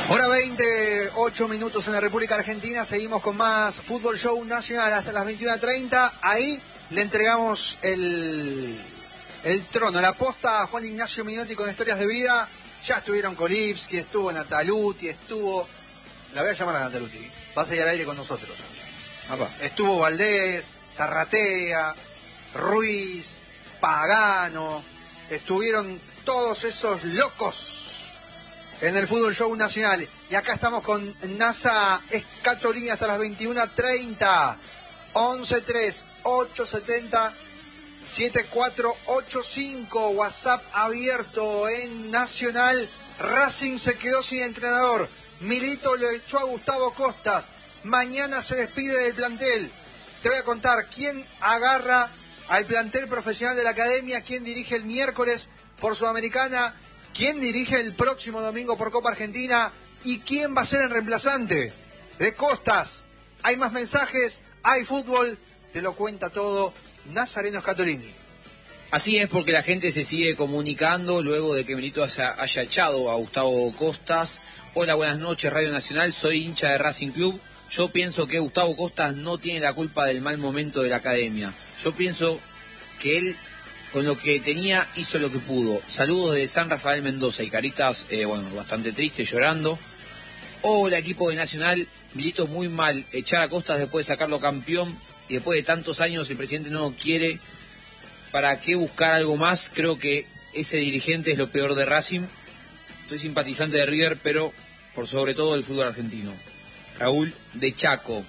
Hora 20, 8 minutos en la República Argentina. Seguimos con más Fútbol Show Nacional hasta las 21:30. Ahí le entregamos el trono, la posta a Juan Ignacio Minotti con Historias de Vida. Ya estuvieron Kolipski, estuvo Nataluti, la voy a llamar a Nataluti, va a seguir al aire con nosotros. Apa. Estuvo Valdés, Zarratea, Ruiz, Pagano. Estuvieron todos esos locos en el Fútbol Show Nacional. Y acá estamos con NASA Escatolini hasta las 21:30. 11-3-870-7485. WhatsApp abierto en Nacional. Racing se quedó sin entrenador. Milito lo echó a Gustavo Costas. Mañana se despide del plantel. Te voy a contar quién agarra al plantel profesional de la academia, quién dirige el miércoles por Sudamericana, quién dirige el próximo domingo por Copa Argentina y quién va a ser el reemplazante de Costas. Hay más mensajes, hay fútbol, te lo cuenta todo Nazareno Scatolini. Así es, porque la gente se sigue comunicando luego de que Milito haya echado a Gustavo Costas. Hola, buenas noches, Radio Nacional, soy hincha de Racing Club. Yo pienso que Gustavo Costas no tiene la culpa del mal momento de la academia. Yo pienso que él, con lo que tenía, hizo lo que pudo. Saludos de San Rafael Mendoza y caritas, bastante tristes, llorando. Hola, equipo de Nacional, Milito muy mal. Echar a Costas después de sacarlo campeón y después de tantos años el presidente no quiere. ¿Para qué buscar algo más? Creo que ese dirigente es lo peor de Racing. Soy simpatizante de River, pero por sobre todo del fútbol argentino. Raúl de Chaco.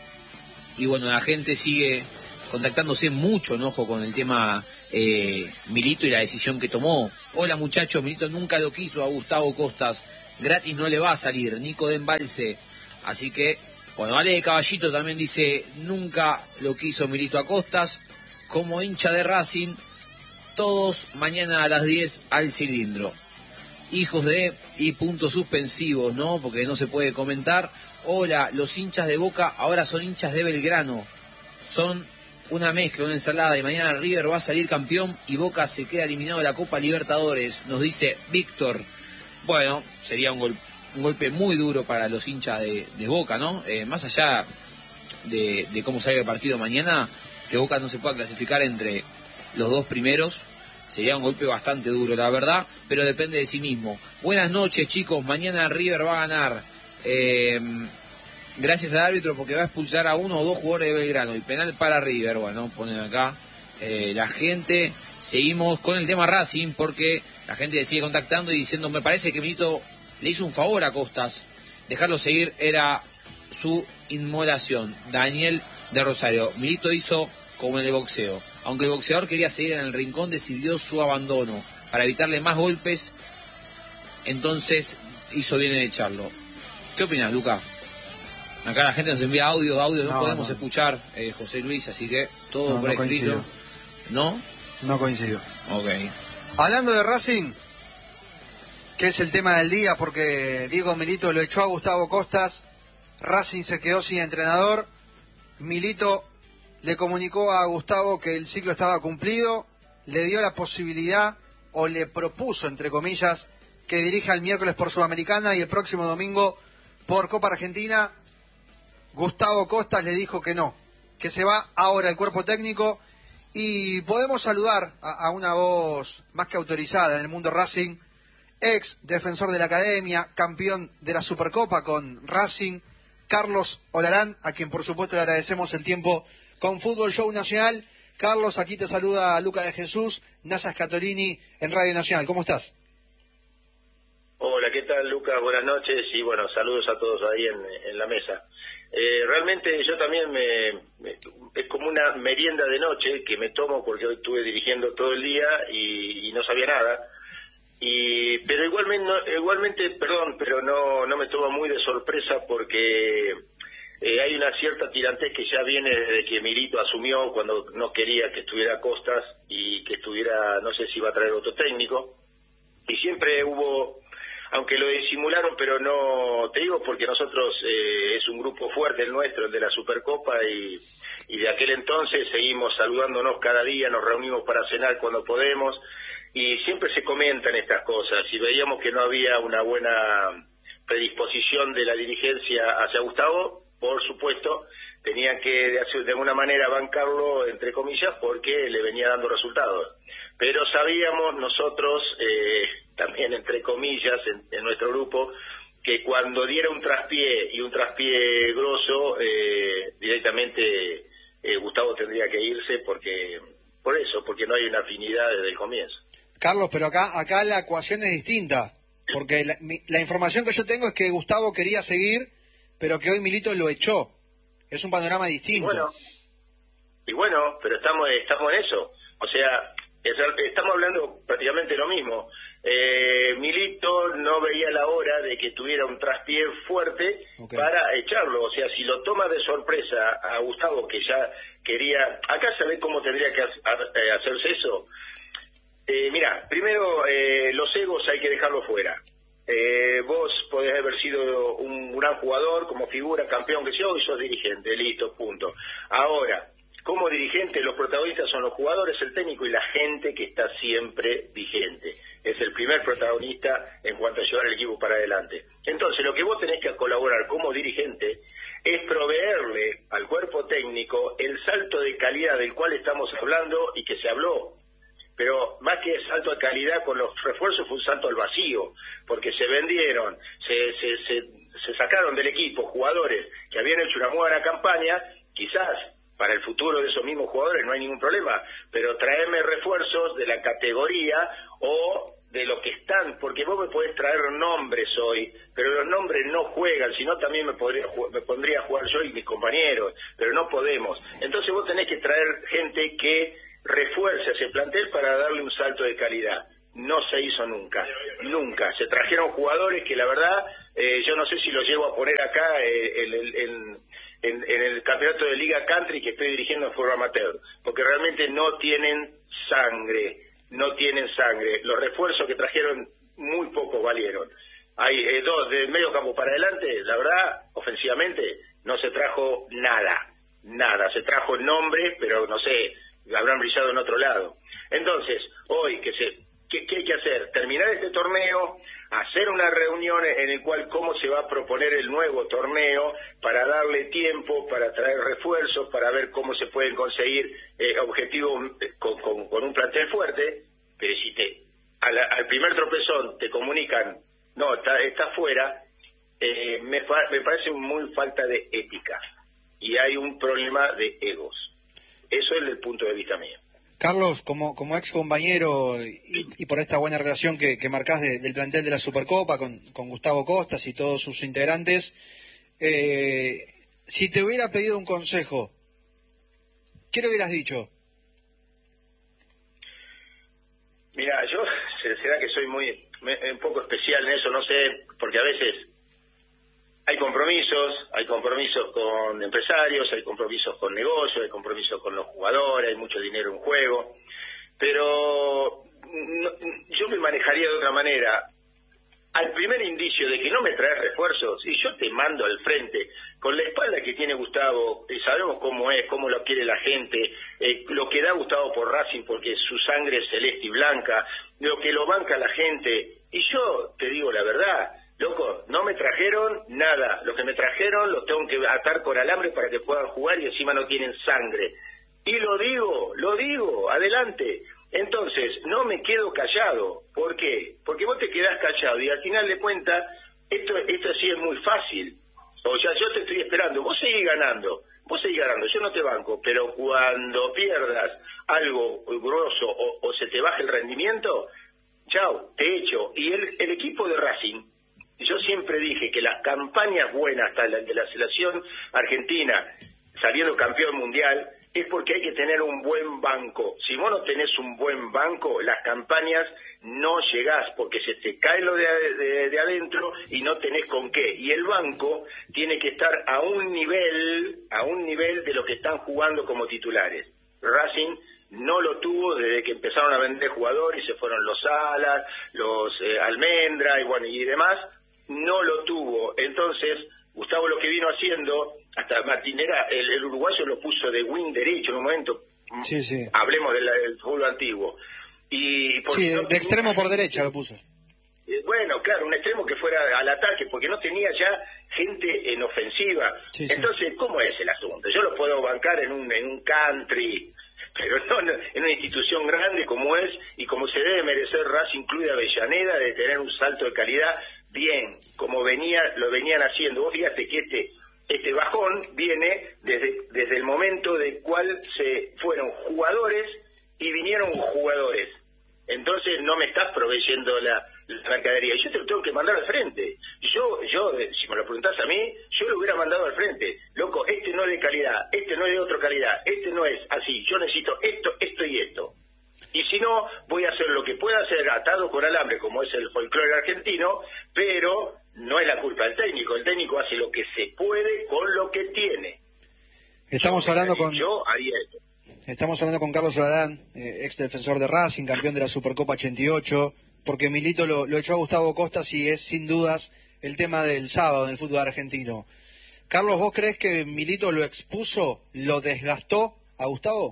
Y bueno, la gente sigue contactándose mucho, enojo con el tema Milito y la decisión que tomó. Hola muchachos, Milito nunca lo quiso a Gustavo Costas, gratis no le va a salir, Nico de Embalse. Así que, bueno, Ale de Caballito también dice, nunca lo quiso Milito a Costas. Como hincha de Racing, todos mañana a las 10 al cilindro. Hijos de y puntos suspensivos, ¿no? Porque no se puede comentar. Hola, los hinchas de Boca ahora son hinchas de Belgrano. Son una mezcla, una ensalada, y mañana River va a salir campeón y Boca se queda eliminado de la Copa Libertadores, nos dice Víctor. Bueno, sería un golpe muy duro para los hinchas de Boca, ¿no? Más allá de cómo salga el partido mañana, que Boca no se pueda clasificar entre los dos primeros, sería un golpe bastante duro, la verdad, pero depende de sí mismo. Buenas noches, chicos, mañana River va a ganar. Gracias al árbitro porque va a expulsar a uno o dos jugadores de Belgrano y penal para River. Bueno, ponen acá la gente. Seguimos con el tema Racing porque la gente sigue contactando y diciendo, me parece que Milito le hizo un favor a Costas, dejarlo seguir era su inmolación. Daniel de Rosario, Milito hizo como en el boxeo, aunque el boxeador quería seguir en el rincón, decidió su abandono para evitarle más golpes, entonces hizo bien en echarlo. ¿Qué opinas, Luca? Acá la gente nos envía audios no podemos escuchar, José Luis, así que todo por escrito. Coincido. ¿No? No coincido. Ok. Hablando de Racing, que es el tema del día, porque Diego Milito lo echó a Gustavo Costas, Racing se quedó sin entrenador, Milito le comunicó a Gustavo que el ciclo estaba cumplido, le dio la posibilidad, o le propuso, entre comillas, que dirija el miércoles por Sudamericana y el próximo domingo por Copa Argentina. Gustavo Costas le dijo que no, que se va ahora el cuerpo técnico, y podemos saludar a una voz más que autorizada en el mundo Racing, ex defensor de la academia, campeón de la Supercopa con Racing, Carlos Olarán, a quien por supuesto le agradecemos el tiempo con Fútbol Show Nacional. Carlos, aquí te saluda Luca de Jesús, NASA Scatolini en Radio Nacional. ¿Cómo estás? Hola, ¿qué tal, Luca? Buenas noches y bueno, saludos a todos ahí en la mesa. Realmente yo también es como una merienda de noche que me tomo porque hoy estuve dirigiendo todo el día y no sabía nada. Pero igualmente, perdón, pero no me toma muy de sorpresa porque hay una cierta tirantez que ya viene desde que Milito asumió cuando no quería que estuviera Costas y que estuviera, no sé si iba a traer otro técnico. Y siempre hubo, aunque lo disimularon, pero no, te digo porque nosotros es un grupo fuerte el nuestro, el de la Supercopa, y de aquel entonces seguimos saludándonos cada día, nos reunimos para cenar cuando podemos, y siempre se comentan estas cosas, y veíamos que no había una buena predisposición de la dirigencia hacia Gustavo, por supuesto, tenían que de alguna manera bancarlo, entre comillas, porque le venía dando resultados. Pero sabíamos nosotros, también entre comillas, en nuestro grupo, que cuando diera un traspié y un traspié grosso, directamente Gustavo tendría que irse porque no hay una afinidad desde el comienzo. Carlos, pero acá la ecuación es distinta, porque la información que yo tengo es que Gustavo quería seguir, pero que hoy Milito lo echó. Es un panorama distinto. Y bueno, pero estamos en eso. O sea, estamos hablando prácticamente lo mismo. Milito no veía la hora de que tuviera un traspié fuerte para echarlo. O sea, si lo toma de sorpresa a Gustavo, que ya quería... Acá ¿sabés cómo tendría que hacerse eso? Mira, primero, los egos hay que dejarlo fuera. Vos podés haber sido un gran jugador, como figura, campeón que yo, y sos dirigente, listo, punto. Ahora, como dirigente, los protagonistas son los jugadores, el técnico y la gente que está siempre vigente. Es el primer protagonista en cuanto a llevar el equipo para adelante. Entonces, lo que vos tenés que colaborar como dirigente es proveerle al cuerpo técnico el salto de calidad del cual estamos hablando y que se habló. Pero más que salto de calidad con los refuerzos fue un salto al vacío, porque se vendieron, se sacaron del equipo jugadores que habían hecho una buena campaña, quizás para el futuro de esos mismos jugadores no hay ningún problema, pero traerme refuerzos de la categoría o de lo que están, porque vos me podés traer nombres hoy, pero los nombres no juegan, si no también me pondría a jugar yo y mis compañeros, pero no podemos. Entonces vos tenés que traer gente que refuerce ese plantel para darle un salto de calidad. No se hizo nunca. Se trajeron jugadores que la verdad, yo no sé si los llevo a poner acá en el campeonato de Liga Country que estoy dirigiendo en forma amateur, porque realmente no tienen sangre. Los refuerzos que trajeron muy pocos valieron. Hay dos del medio campo para adelante, la verdad, ofensivamente, no se trajo nada. Se trajo nombres, pero no sé, habrán brillado en otro lado. Entonces, hoy, ¿qué hay que hacer? Terminar este torneo, hacer una reunión en el cual cómo se va a proponer el nuevo torneo para darle tiempo, para traer refuerzos, para ver cómo se pueden conseguir objetivos con un plantel fuerte, pero si al primer tropezón te comunican, no, está fuera, me parece muy falta de ética y hay un problema de egos. Eso es el punto de vista mío. Carlos, como ex compañero y por esta buena relación que marcás del plantel de la Supercopa con Gustavo Costas y todos sus integrantes, si te hubiera pedido un consejo, ¿qué le hubieras dicho? Mira, yo será que soy un poco especial en eso, no sé, porque a veces hay compromisos con empresarios, hay compromisos con negocios, hay compromisos con los jugadores, hay mucho dinero en juego, pero yo me manejaría de otra manera. Al primer indicio de que no me traes refuerzos, y yo te mando al frente, con la espalda que tiene Gustavo, sabemos cómo es, cómo lo quiere la gente, lo que da Gustavo por Racing porque su sangre es celeste y blanca, lo que lo banca la gente, y yo te digo la verdad, loco, no me trajeron nada, lo que me trajeron los tengo que atar con alambre para que puedan jugar y encima no tienen sangre. Y lo digo, adelante. Entonces, no me quedo callado. ¿Por qué? Porque vos te quedás callado y al final de cuentas, esto sí es muy fácil. O sea, yo te estoy esperando, vos seguís ganando, yo no te banco, pero cuando pierdas algo grosso o se te baje el rendimiento, chao, te echo. Y el equipo de Racing, yo siempre dije que las campañas buenas, hasta de la selección argentina, saliendo campeón mundial, es porque hay que tener un buen banco. Si vos no tenés un buen banco, las campañas no llegás, porque se te cae lo de adentro y no tenés con qué. Y el banco tiene que estar a un nivel de lo que están jugando como titulares. Racing no lo tuvo desde que empezaron a vender jugadores y se fueron los Salas, los Almendra y demás, no lo tuvo. Entonces, Gustavo lo que vino haciendo, hasta Martinera, el uruguayo lo puso de wing derecho en un momento, sí. Hablemos del fútbol antiguo. De extremo por derecha lo puso. Bueno, claro, un extremo que fuera al ataque, porque no tenía ya gente en ofensiva. Sí, entonces, ¿cómo es el asunto? Yo lo puedo bancar en un country, pero no en una institución grande como es y como se debe merecer Racing Club de Avellaneda, de tener un salto de calidad bien, como lo venían haciendo. Vos fíjate que este bajón viene desde el momento de cual se fueron jugadores y vinieron jugadores. Entonces no me estás proveyendo la mercadería. Y yo te lo tengo que mandar al frente. Yo, si me lo preguntás a mí, yo lo hubiera mandado al frente. Loco, este no es de calidad, este no es de otra calidad, este no es así. Yo necesito esto, esto y esto. Y si no, voy a hacer lo que pueda hacer atado con alambre, como es el folclore argentino, pero no es la culpa del técnico. El técnico hace lo que se puede con lo que tiene. Estamos hablando con Carlos Solarán, ex defensor de Racing, campeón de la Supercopa 88, porque Milito lo echó a Gustavo Costas y es sin dudas el tema del sábado en el fútbol argentino. Carlos, ¿vos crees que Milito lo expuso, lo desgastó a Gustavo?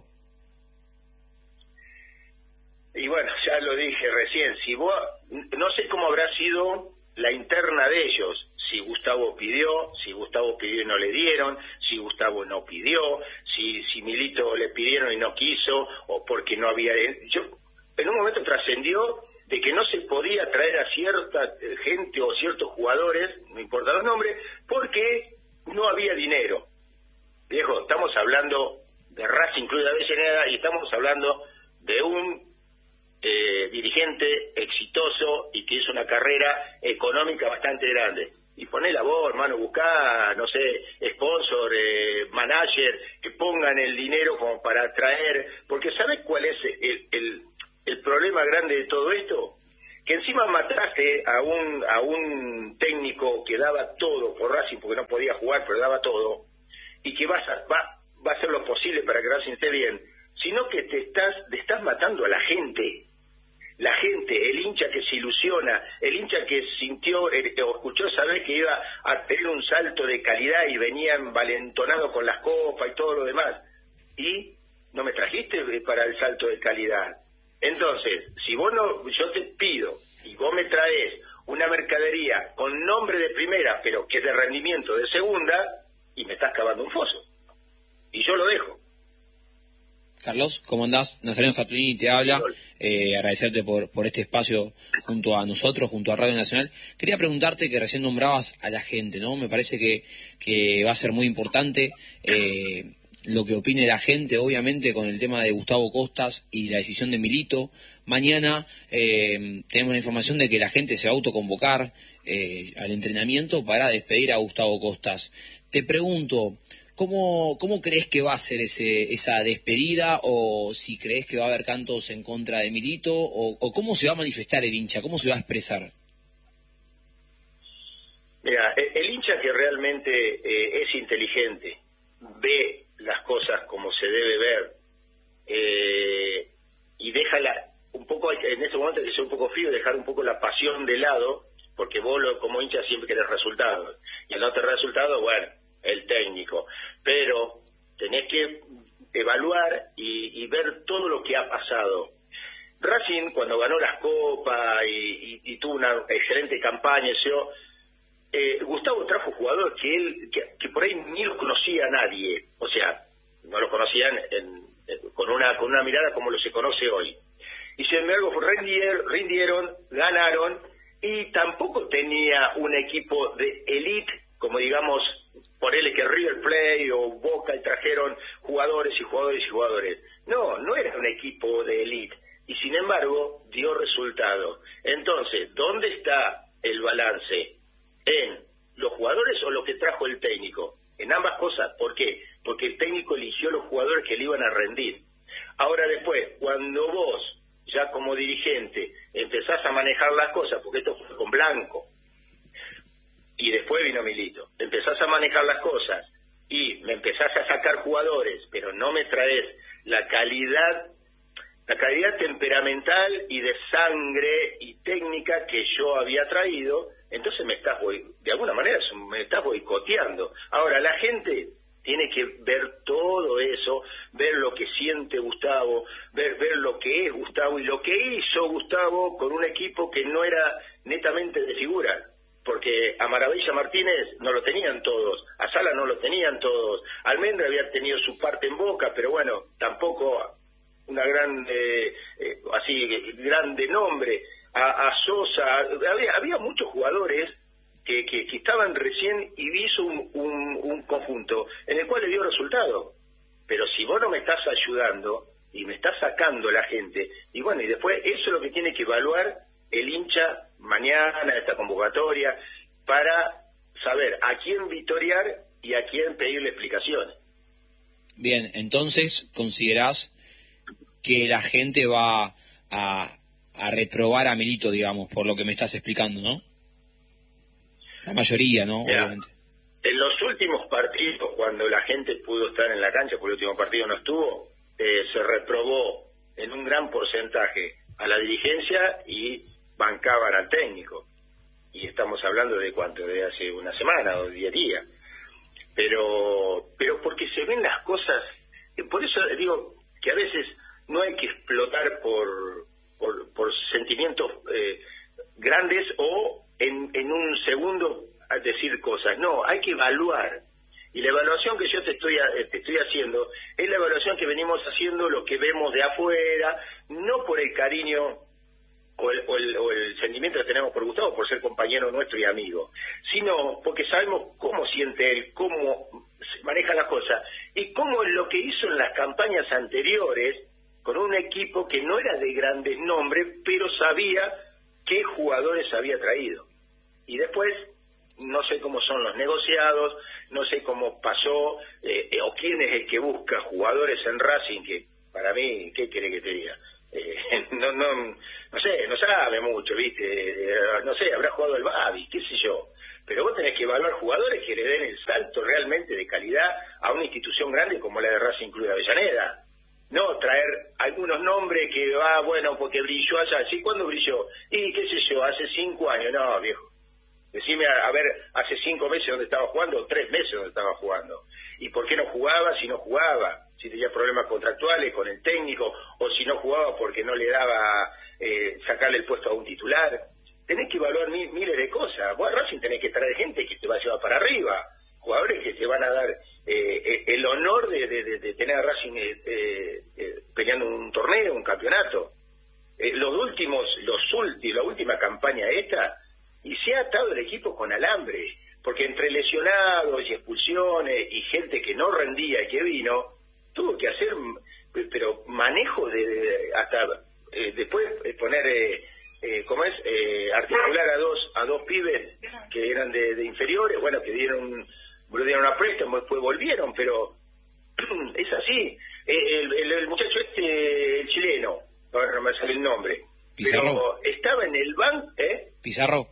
Y bueno, ya lo dije recién, si vos, no sé cómo habrá sido la interna de ellos, si Gustavo pidió y no le dieron, si Gustavo no pidió, si Milito le pidieron y no quiso, o porque no había... En un momento trascendió de que no se podía traer a cierta gente o ciertos jugadores, no importa los nombres, porque no había dinero. Viejo, estamos hablando de Racing Club de Avellaneda y estamos hablando de un dirigente exitoso y que hizo una carrera económica bastante grande. Y poné la voz, hermano, buscá, no sé, sponsor, manager, que pongan el dinero como para atraer, porque ¿sabés cuál es el problema grande de todo esto? Que encima mataste a un técnico que daba todo por Racing, porque no podía jugar, pero daba todo, y que va a hacer lo posible para que Racing esté bien, sino que te estás matando a la gente, el hincha que se ilusiona, el hincha que sintió o escuchó saber que iba a tener un salto de calidad y venía envalentonado con las copas y todo lo demás, y no me trajiste para el salto de calidad. Entonces, si vos no, yo te pido y vos me traes una mercadería con nombre de primera, pero que es de rendimiento de segunda, y me estás cavando un foso, y yo lo dejo. Carlos, ¿cómo andás? Nazareno Scatolini te habla, agradecerte por este espacio junto a nosotros, junto a Radio Nacional. Quería preguntarte, que recién nombrabas a la gente, ¿no? Me parece que va a ser muy importante lo que opine la gente, obviamente, con el tema de Gustavo Costas y la decisión de Milito. Mañana tenemos la información de que la gente se va a autoconvocar al entrenamiento para despedir a Gustavo Costas. Te pregunto, ¿cómo crees que va a ser esa despedida? ¿O si crees que va a haber cantos en contra de Milito? ¿O cómo se va a manifestar el hincha? ¿Cómo se va a expresar? Mira, el hincha que realmente es inteligente, ve las cosas como se debe ver, y déjala un poco, en ese momento hay que ser un poco frío, dejar un poco la pasión de lado, porque vos como hincha siempre querés resultados, y al no tener resultados, bueno, el técnico, pero tenés que evaluar y ver todo lo que ha pasado. Racing, cuando ganó las copas y tuvo una excelente campaña, Gustavo trajo jugadores que por ahí ni los conocía a nadie, o sea, no los conocían con una mirada como lo se conoce hoy. Y sin embargo rindieron, ganaron, y tampoco tenía un equipo de elite, como digamos, ponele que River Plate o Boca y trajeron jugadores y jugadores y jugadores. No era un equipo de elite, y sin embargo dio resultado. Entonces, ¿dónde está el balance? ¿En los jugadores o lo que trajo el técnico? En ambas cosas. ¿Por qué? Porque el técnico eligió los jugadores que le iban a rendir. Ahora después, cuando vos, ya como dirigente, empezás a manejar las cosas, porque esto fue con Blanco, y después vino Milito, empezás a manejar las cosas, y me empezás a sacar jugadores, pero no me traes la calidad temperamental y de sangre y técnica que yo había traído, entonces de alguna manera me estás boicoteando. Ahora, la gente tiene que ver todo eso, ver lo que siente Gustavo, ver lo que es Gustavo y lo que hizo Gustavo con un equipo que no era netamente de figura. porque a Maravilla Martínez no lo tenían todos, a Sala no lo tenían todos, Almendra había tenido su parte en Boca, pero bueno, tampoco una gran, así, grande nombre, a Sosa, había muchos jugadores que estaban recién y hizo un conjunto en el cual le dio resultado. Pero si vos no me estás ayudando y me estás sacando la gente, y bueno, y después eso es lo que tiene que evaluar el hincha mañana, esta convocatoria, para saber a quién victoriar y a quién pedirle explicaciones. Bien, entonces considerás que la gente va a reprobar a Milito, digamos, por lo que me estás explicando, ¿no? La mayoría, ¿no? Mirá, obviamente. En los últimos partidos, cuando la gente pudo estar en la cancha, porque el último partido no estuvo, se reprobó en un gran porcentaje a la dirigencia y bancaban al técnico. Y estamos hablando de cuánto, de hace una semana o 10 días. Pero porque se ven las cosas, por eso digo que a veces no hay que explotar por sentimientos grandes o en un segundo a decir cosas. No, hay que evaluar. Y la evaluación que yo te estoy haciendo es la evaluación que venimos haciendo los que vemos de afuera, no por el cariño o el sentimiento que tenemos por Gustavo, por ser compañero nuestro y amigo, sino porque sabemos cómo siente él, cómo se maneja las cosas, y cómo es lo que hizo en las campañas anteriores, con un equipo que no era de grandes nombres, pero sabía qué jugadores había traído. Y después, no sé cómo son los negociados, no sé cómo pasó, o quién es el que busca jugadores en Racing, que para mí, ¿qué quiere que te diga? No sé, no sabe mucho, ¿viste? No sé, habrá jugado el Babi, qué sé yo. Pero vos tenés que evaluar jugadores que le den el salto realmente de calidad a una institución grande como la de Racing Club de Avellaneda. No traer algunos nombres que bueno, porque brilló allá. ¿Sí? ¿Cuándo brilló? Y qué sé yo, hace 5 años. No, viejo. Decime, a ver, hace 5 meses donde estaba jugando, o 3 meses donde estaba jugando. ¿Y por qué no jugaba si no jugaba? Si tenía problemas contractuales con el técnico, o si no jugaba porque no le daba sacarle el puesto a un titular. Tenés que evaluar miles de cosas. Vos a Racing tenés que traer gente que te va a llevar para arriba, jugadores que te van a dar el honor de tener a Racing peleando un torneo, un campeonato. La última campaña esta, y se ha atado el equipo con alambre, porque entre lesionados y expulsiones y gente que no rendía y que vino, tuvo que hacer pero manejo hasta después poner articular a dos pibes que eran de inferiores, bueno, que dieron a préstamo, después volvieron, pero es así. El muchacho el chileno, ahora no me sale el nombre, Pizarro. pero estaba en el banco, Pizarro,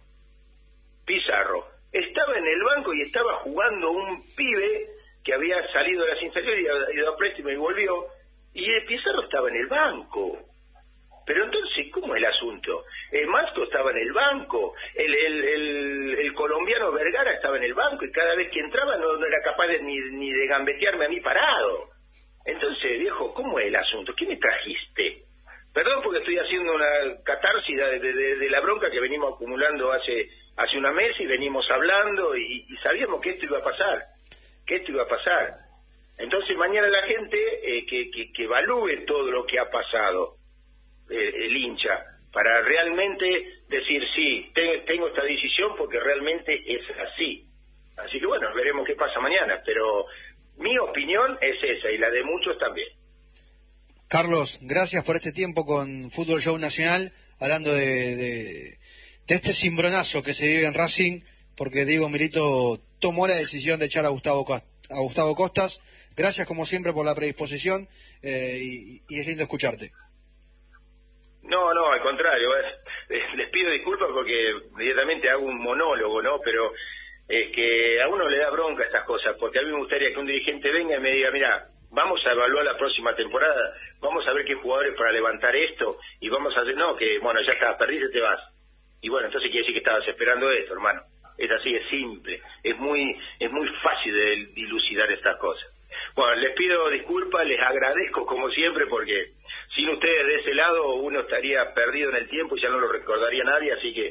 estaba en el banco y estaba jugando un pibe que había salido de las inferiores y había ido a préstamo y volvió, y el Pizarro estaba en el banco. Pero entonces, ¿cómo es el asunto? Masco estaba en el banco, el colombiano Vergara estaba en el banco, y cada vez que entraba no era capaz ni de gambetearme a mí parado. Entonces, viejo, ¿cómo es el asunto? ¿Qué me trajiste? Perdón porque estoy haciendo una catarsis de la bronca que venimos acumulando hace una mes, y venimos hablando y sabíamos que esto iba a pasar. Entonces mañana la gente que evalúe todo lo que ha pasado, el hincha, para realmente decir, sí, tengo esta decisión porque realmente es así. Así que bueno, veremos qué pasa mañana, pero mi opinión es esa, y la de muchos también. Carlos, gracias por este tiempo con Fútbol Show Nacional, hablando de este cimbronazo que se vive en Racing, porque Diego Milito tomó la decisión de echar a Gustavo Costas. Gracias como siempre por la predisposición, y es lindo escucharte. No, al contrario, les pido disculpas porque inmediatamente hago un monólogo, ¿no? Pero es que a uno le da bronca estas cosas, porque a mí me gustaría que un dirigente venga y me diga, mira, vamos a evaluar la próxima temporada, vamos a ver qué jugadores para levantar esto, y vamos a hacer, no, que bueno, ya está, perdiste, te vas. Y bueno, entonces quiere decir que estabas esperando esto, hermano. Es así, es simple, es muy fácil de dilucidar estas cosas. Bueno, les pido disculpas, les agradezco como siempre, porque sin ustedes de ese lado uno estaría perdido en el tiempo y ya no lo recordaría nadie, así que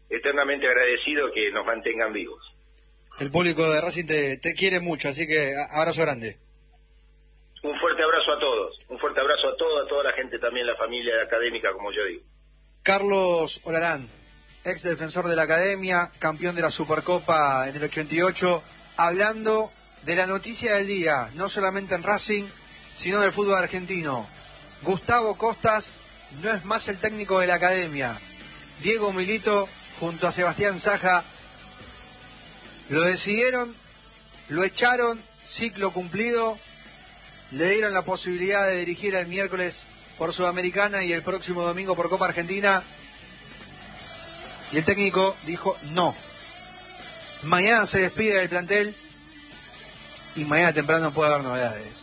eternamente agradecido que nos mantengan vivos. El público de Racing te quiere mucho, así que abrazo grande. Un fuerte abrazo a todos, a toda la gente, también la familia académica, como yo digo. Carlos Olarán, ex defensor de la Academia, campeón de la Supercopa en el 88, hablando de la noticia del día, no solamente en Racing, sino del fútbol argentino. Gustavo Costas no es más el técnico de la Academia. Diego Milito, junto a Sebastián Saja, lo decidieron, lo echaron, ciclo cumplido, le dieron la posibilidad de dirigir el miércoles por Sudamericana y el próximo domingo por Copa Argentina, y el técnico dijo no. Mañana se despide del plantel y mañana temprano puede haber novedades.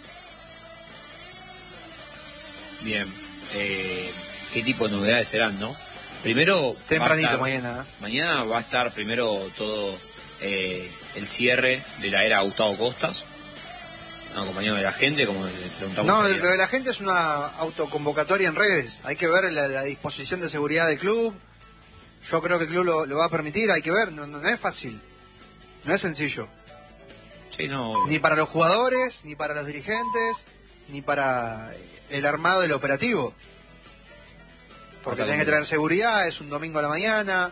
Bien, ¿qué tipo de novedades serán, no? Primero, tempranito mañana. Mañana va a estar primero todo el cierre de la era Gustavo Costas, acompañado de la gente, como le preguntamos. No, lo de la gente es una autoconvocatoria en redes. Hay que ver la disposición de seguridad del club. Yo creo que el club lo va a permitir, hay que ver. No es fácil, no es sencillo. Sí, no. Ni para los jugadores, ni para los dirigentes, ni para el armado del operativo. Porque tienen que traer seguridad, es un domingo a la mañana.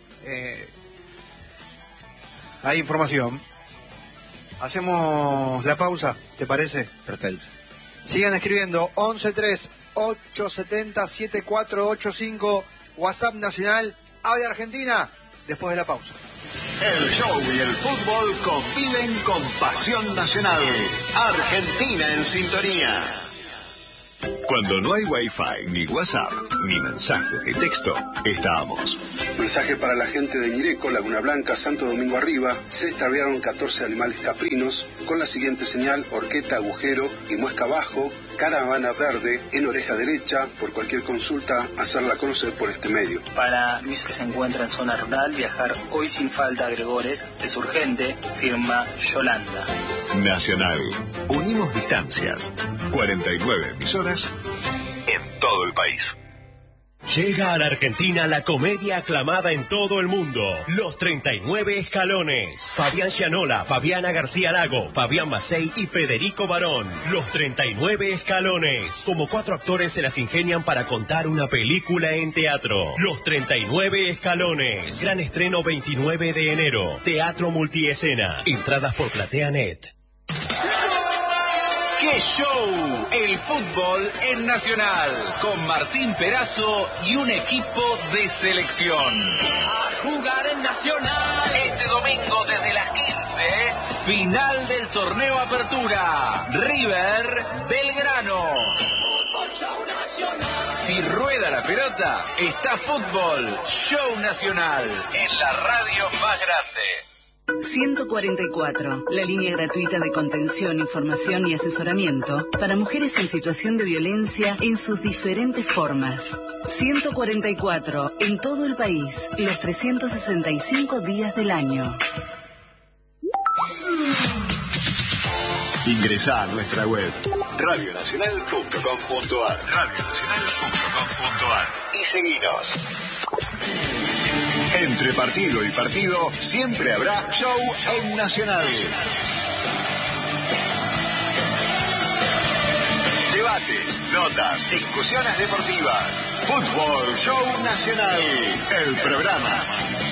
Hay información. Hacemos la pausa, ¿te parece? Perfecto. Sigan escribiendo 1138707485, WhatsApp nacional, habla Argentina, después de la pausa. El show y el fútbol conviven con pasión nacional. Argentina en sintonía. Cuando no hay Wi-Fi, ni WhatsApp, ni mensaje de texto, estamos. Mensaje para la gente de Ñireco, Laguna Blanca, Santo Domingo Arriba. Se extraviaron 14 animales caprinos con la siguiente señal: horqueta, agujero y muesca abajo, caravana verde en oreja derecha. Por cualquier consulta, hacerla conocer por este medio. Para Luis, que se encuentra en zona rural, viajar hoy sin falta a Gregores es urgente, firma Yolanda. Nacional. Unimos distancias. 49 emisoras en todo el país. Llega a la Argentina la comedia aclamada en todo el mundo, Los 39 Escalones. Fabián Gianola, Fabiana García Lago, Fabián Macei y Federico Barón. Los 39 Escalones. Como 4 actores se las ingenian para contar una película en teatro. Los 39 Escalones. Gran estreno 29 de enero. Teatro multiescena. Entradas por PlateaNet. ¡Qué show! El fútbol en Nacional, con Martín Perazo y un equipo de selección. A jugar en Nacional. Este domingo desde las 15, final del torneo Apertura. River Belgrano. Fútbol Show Nacional. Si rueda la pelota, está Fútbol Show Nacional, en la radio más grande. 144, la línea gratuita de contención, información y asesoramiento para mujeres en situación de violencia en sus diferentes formas. 144, en todo el país, los 365 días del año. Ingresá a nuestra web radionacional.com.ar y seguinos. Entre partido y partido siempre habrá show en Nacional. Debates, notas, discusiones deportivas. Fútbol Show Nacional, el programa.